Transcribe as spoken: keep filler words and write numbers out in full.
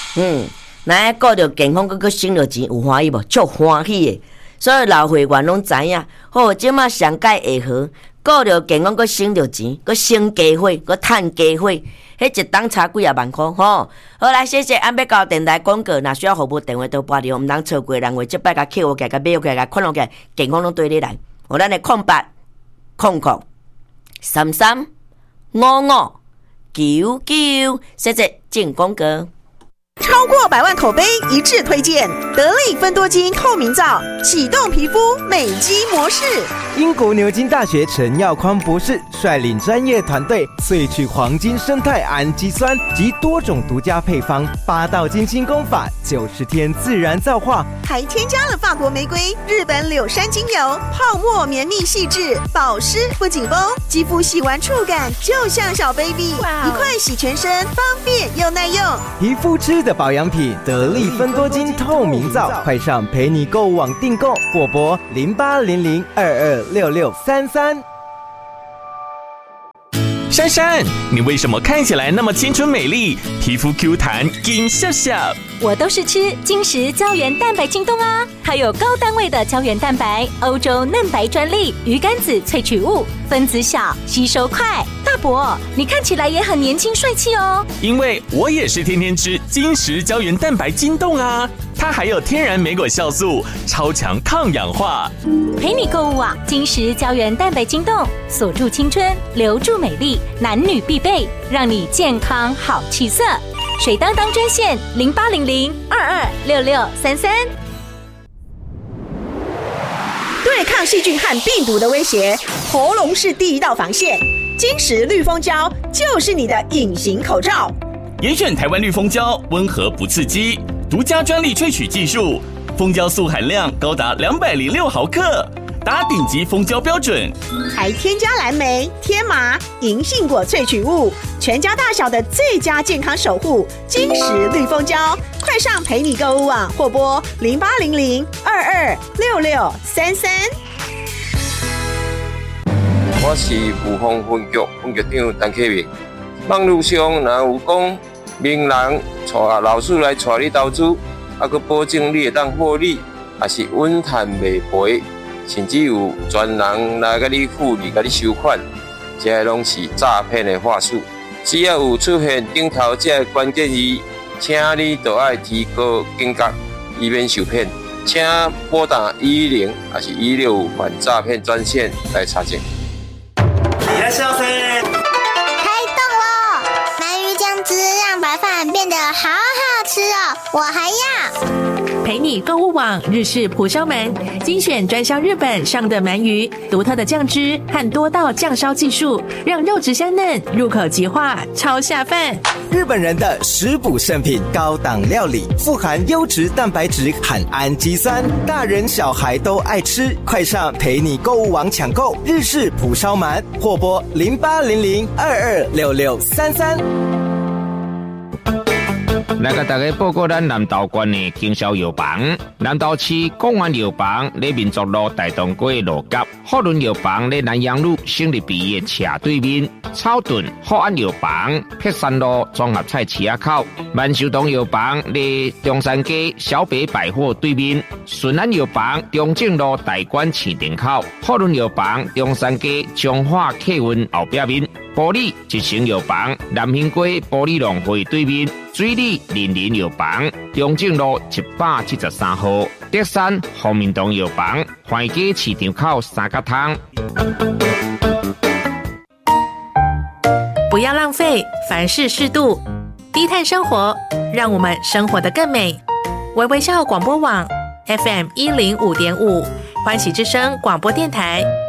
嗯，那顾着健康，佮佮省着钱，有欢喜无？足欢喜的。所有老会员拢知影，好，即马上改下好，顾着健康，佮省着钱，佮省家伙，佮趁家伙，迄一档差几啊万块吼。好来，谢谢，安要交电台广告，若需要服务电话都拨电话，毋通错过人话，即摆甲扣我起，甲买起，甲款落起，健康拢对你来。我咱的空八空空三三五五九九，谢谢进广告。 超过百万口碑一致推荐，得力芬多精透明皂，启动皮肤美肌模式。 英国牛津大学陈耀匡博士率领专业团队萃取黄金生态氨基酸及多种独家配方，八道精心工法，九十天自然皂化， 还添加了法国玫瑰、日本柳杉精油，泡沫绵密细致，保湿不紧绷，肌肤洗完触感就像小 baby， 一块洗全身，方便又耐用。 皮肤吃的保养品，得力芬多精透明皂，快上陪你购物网订购，或拨零八零零二二六六三三。 珊珊，你为什么看起来那么青春美丽，皮肤 Q 弹紧笑笑？ 我都是吃金石胶原蛋白京东啊，还有高单位的胶原蛋白，欧洲嫩白专利，鱼肝子萃取物，分子小，吸收快。大伯，你看起来也很年轻帅气哦。 因为我也是天天吃金石胶原蛋白京东啊，它还有天然莓果酵素，超强抗氧化。 陪你购物啊，金石胶原蛋白京东，锁住青春，留住美丽，男女必备，让你健康好气色。水当当专线零八零零二二六六三三。 对抗细菌和病毒的威胁，喉咙是第一道防线。金石绿蜂胶就是你的隐形口罩。 严选台湾绿蜂胶，温和不刺激，独家专利萃取技术，蜂胶素含量高达两百零六毫克，达顶级蜂胶标准， 还添加蓝莓、天麻、银杏果萃取物，全家大小的最佳健康守护。金石绿蜂胶，快上陪你购物网或拨零八零零二二六六三三。 我是武丰分局分局长陈启明。网络上若有讲名人带老师来带你投资，啊，佮保证你会当获利，也是稳赚袂赔，甚至有专人来甲你付利、甲你收款，这些拢是诈骗的话术。只要有出现顶头这关键字，请你就要提高警觉，以免受骗。请拨打一一零还是一六五反诈骗专线来查证。 いらっしゃいませ。 开动了！鳗鱼酱汁让白饭变得好好吃哦，我还要。 陪你购物网日式蒲烧鳗，精选专销日本上的鳗鱼，独特的酱汁和多道酱烧技术，让肉质香嫩，入口即化，超下饭。 日本人的食补圣品，高档料理，富含优质蛋白质和氨基酸，大人小孩都爱吃。快上陪你购物网抢购日式蒲烧鳗，或拨零八零零二二六六三三。 来甲大家报告咱南投县的经销药房。南投市公园药房在民族路大东街路角，福伦药房在南阳路省立毕业斜对面，草屯福安药房碧山路综合菜市口，万寿堂药房在中山街小北百货对面，顺安药房中正路大馆市场口，福伦药房中山街中华客运后壁面，玻璃一成药房南兴街玻璃农会对面，水里林林药房中正路一百七十三号，德山福民堂药房环街市场口三角汤。 不要浪费，凡事适度，低碳生活，让我们生活得更美。微微笑广播网 F M 一零五点五，欢喜之声广播电台。